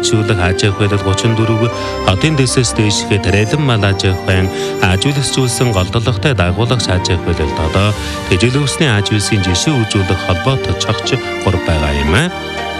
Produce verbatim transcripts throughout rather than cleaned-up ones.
үйлчлүүлэх аж ахуй байдал гучин дөрөв, хотын дэсэс дээшгээ тариалан мал аж ахуйн аж үйлчлүүлсэн голдлоготой дагуулгч аж ахуй байдалд одоо тэжээлүүсний аж үйлсийн жишээ үзүүлэх холбоотой чогч гур байгаа юм аа.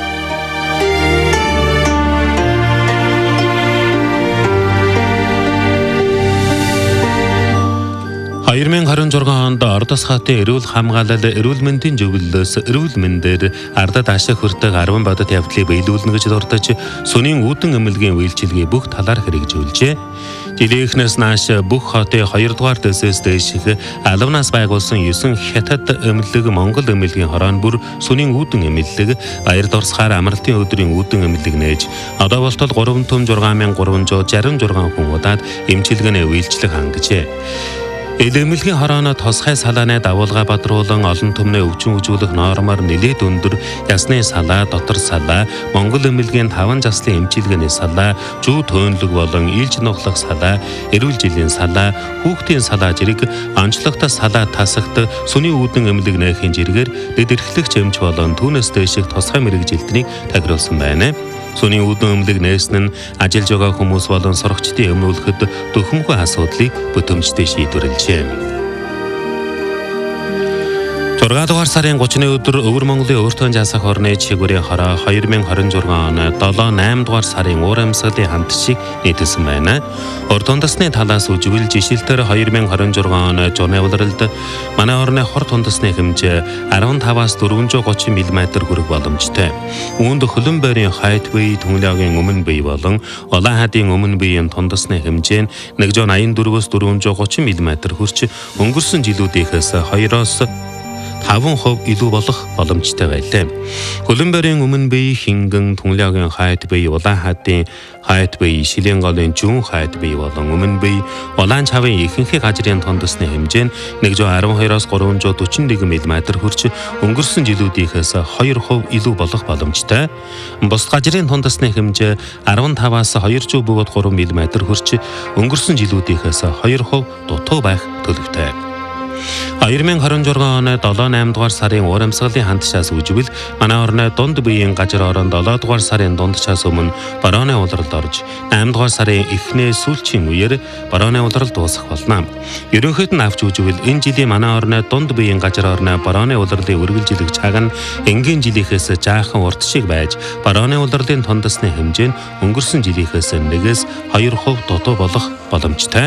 хоёр мянга харин зургаан онд Ордос хотын эрүүл хамгаалал, эрүүл мэндийн зөвлөлөөс эрүүл мэндээр ардад ашиг хүртэх арван бодит явдлыг биелүүлнэ гэж дурдж сүнийн үүдэн эмнэлгийн үйлчилгээ бүх талаар хэрэгжүүлжээ. Жилийнхнээс нааш бүх хотын хоёрдугаар дэсээс дээших албанаас байгуулсан есөн хятад эмнэлэг Монгол эмнэлгийн хорон бүр сүнийн үүдэн эмнэлэг баяр дурсахаар амралтын өдрийн үүдэн эмнэлэг нээж одоо болтол гурван том зургаан мянга гурван зуун шарван зургаан хүн удаад эмчилгээний үйлчлэх хангажээ. Элэмлэгийн хорооно тосгай салааны дагуулга бадруулан олон түмний өвчин үзүүлэх нормоор нэлээд өндөр ясны салаа, дотор салаа, Монгол эмнэлгийн таван заслын эмчилгээний салаа, зүү төөнлөг болон илж нухлах салаа, эрүүл жилийн салаа, хүүхдийн салаа зэрэг онцлогтой салаа тасагт сүний үүдэн эмнэлэг нээхийн зэрэгээр дэд эрхлэгч эмч болон түүнээс дэших тосгай мэрэгжилтнийг тагруулсан байна. Сүний үүдэн эмнэлэг нээсэн нь ажиллаж байгаа хүмүүс болон сурагчдын эмнүүлэхэд дөхөмгүй асуудлыг бүтэмжтэй шийдвэрлэжээ. зургаан дугаар сарын гуравны өдөр Өвөр Монголын өөртөө жасах орны чигүүрийн хороо хоёр мянга хорин зургаан он долоо найм дугаар сарын уур амьсгалын хамт шиг нийтэлсэн байна. Урд тундасны талаас үжигэл жишээлтээр хоёр мянга хорин зургаан он журны улиралд манай орны хор тундасны хэмжээ арван таваас дөрвөнзөөр гочин миллиметр хүрэх боломжтой. Үүнд хөлөн байрын хайт бие, түнлэгийн өмнө бие болон улаан хадын өмнө биеийн тундасны хэмжээ нь нэгдүгээр аян дөрвөөс дөрвөнзөөр гочин миллиметр хүрч өнгөрсөн жилүүдийнхээс хоёроос таван хувь илүү болох боломжтой байлаа. Хөлөн байрын өмнө бие, хингэн, түнлэгийн хайт бие, улаан хадын хайт бие, шилийн голын зүүн хайт бие болон өмнө бие, улаан чавын ихэнх газрын тундасны хэмжээ нь нэгдүгээр арван хоёроос гурванзуун дөрвөн нэг миллиметр хүрч өнгөрсөн жилүүдийнхээс хоёр хувь илүү болох боломжтой. Бус газрын тундасны хэмжээ арван таваас хоёрзуун бөгөөд гурван миллиметр хүрч өнгөрсөн жилүүдийнхээс хоёр хувь дутуу байх төлөвтэй. хоёр мянга хорин зургаан он долоо найм дугаар сарын уур амьсгалын хандшаас үжигэл манай орны дунд биеийн газар орон долоо дугаар сарын дундчаас өмнө борооны улиралд орж найм дугаар сарын эхнээ сүүлчийн үеэр борооны улирал дуусах болно. Ерөнхийд нь авч үжигэл энэ жилийн манай орны дунд биеийн газар орны борооны улирлын үргэлжилэг цаг нь энгийн жилийнхээс жаахан урт шиг байж борооны улирлын тундасны хэмжээ нь өнгөрсөн жилийнхээс нэгээс хоёр хувь дутуу болох боломжтой.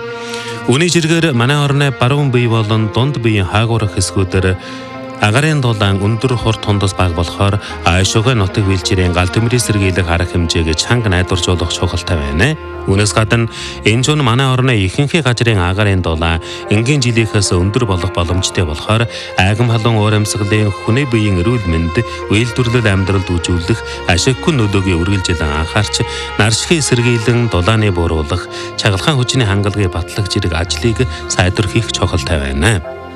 Үүний зэрэгээр манай орны баруун бие болон дунд биеийн хаагуурах хэсгүүдээр агарын дулаан өндөр хур тундас баг болохоор аашуугай нутаг вилчирийн гал төмрийн сэргийлэх арга хэмжээг чанга найдваржуулах чухалтай байна. Үүнээс гадна энэ зүүн манай орны ихэнх газрын агарын дулаан энгийн жилийнхээс өндөр болох боломжтой болохоор айгам халуун уур амьсгалын хүний биеийн эрүүл мэнд, үйлдвэрлэл амьдралд үзүүлэх ашиггүй нөлөөгийн үргэлжилэн анхаарч наршигын сэргийлэн дулааны бууруулах, чагалгаан хүчний хангалагын батлах зэрэг ажлыг сайдвар хийх чухалтай байна.